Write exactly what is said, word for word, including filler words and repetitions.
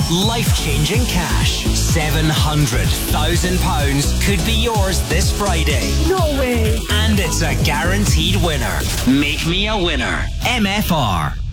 Life-changing cash. seven hundred thousand pounds could be yours this Friday. No way. And it's a guaranteed winner. Make me a winner. M F R.